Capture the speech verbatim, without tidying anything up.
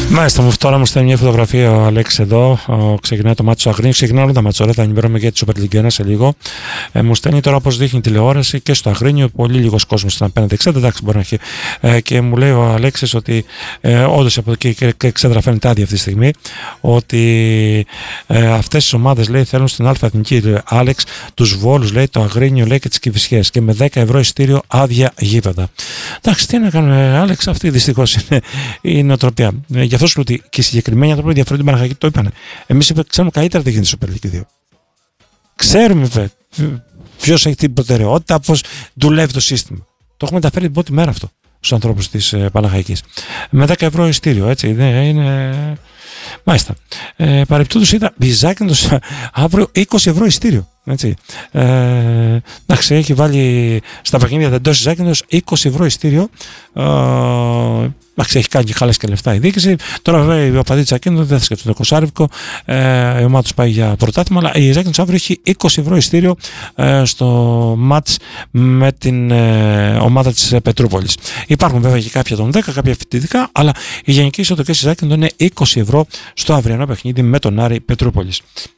Μάλιστα, μου τώρα μου στέλνει μια φωτογραφία ο Αλέξης εδώ. Ο, ξεκινάει το μάτι του Αγρίνιου. Ξεκινάει όλα τα μάτια. Θα ενημερώνουμε για τη Super League ένα σε λίγο. Ε, μου στέλνει τώρα όπως δείχνει τηλεόραση και στο Αγρίνιο. Πολύ λίγος κόσμος στην απέναντι εξέδρα. Εντάξει, μπορεί να έχει. Ε, και μου λέει ο Αλέξης ότι ε, όντως από εκεί και εξέδρα φαίνεται άδεια αυτή τη στιγμή. Ότι ε, αυτές τις ομάδες λέει θέλουν στην Αλφα Εθνική. Άλεξ, τους Βόλους λέει, το Αγρίνιο λέει και τις Κηφισιές. Και με δέκα ευρώ εισιτήριο άδεια γήπεδα. Εντάξει, τι να κάνουμε, Άλεξ, αυτή δυστυχώς είναι η νοοτροπία. Ε, γι' αυτό σου λέω ότι και οι συγκεκριμένοι άνθρωποι ενδιαφέρονται την Παναχαϊκή, το είπανε. Εμείς ξέρουμε καλύτερα τι γίνεται στο Super League δύο. Ξέρουμε ποιος έχει την προτεραιότητα, πώς δουλεύει το σύστημα. Το έχουμε μεταφέρει την πρώτη μέρα αυτό στους ανθρώπους της ε, Παναχαϊκής. Με δέκα ευρώ εισιτήριο, έτσι. Είναι. είναι... Μάλιστα. Ε, Παρεπτόντως είδα Μπιζάκεντος αύριο είκοσι ευρώ εισιτήριο. Έτσι. Ε, εντάξει, έχει βάλει στα παιχνίδια εντός Ζάκεντος είκοσι ευρώ εισιτήριο. Ε, εντάξει, έχει κάνει και χαλές και λεφτά η διοίκηση. Τώρα βέβαια οι οπαδοί της Ζάκεντος δεν θα σκεφτούν το κοσάρικο. Ε, η ομάδα τους πάει για πρωτάθλημα, αλλά η Ζάκεντος αύριο έχει είκοσι ευρώ εισιτήριο ε, στο μάτς με την ε, ομάδα της Πετρούπολης. Υπάρχουν βέβαια και κάποια των δέκα, κάποια φοιτητικά, αλλά η γενική ισοτοκία της Ζάκεντος είναι είκοσι ευρώ στο αυριανό παιχνίδι με τον Άρη Πετρούπολης.